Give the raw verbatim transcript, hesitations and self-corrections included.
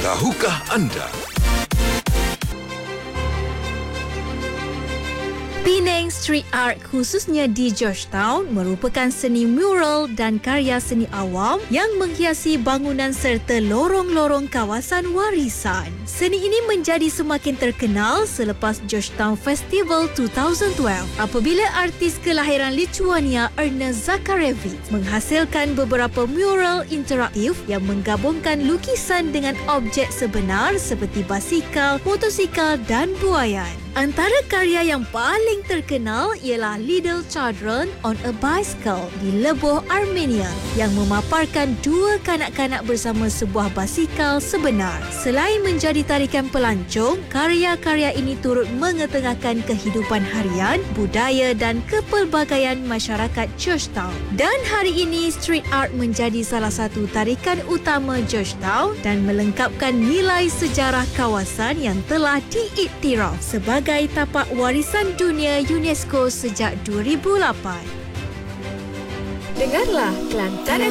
Tahukah anda? Penang Street Art khususnya di Georgetown merupakan seni mural dan karya seni awam yang menghiasi bangunan serta lorong-lorong kawasan warisan. Seni ini menjadi semakin terkenal selepas Georgetown Festival dua ribu dua belas apabila artis kelahiran Lithuania Ernest Zakharevich menghasilkan beberapa mural interaktif yang menggabungkan lukisan dengan objek sebenar seperti basikal, motosikal dan buaian. Antara karya yang paling terkenal ialah Little Children on a Bicycle di Lvov, Armenia yang memaparkan dua kanak-kanak bersama sebuah basikal sebenar. Selain menjadi tarikan pelancong, karya-karya ini turut mengetengahkan kehidupan harian, budaya dan kepelbagaian masyarakat Georgetown. Dan hari ini, street art menjadi salah satu tarikan utama Georgetown dan melengkapkan nilai sejarah kawasan yang telah diiktiraf sebagai tapak warisan dunia UNESCO sejak dua ribu lapan. Dengarlah Kelantan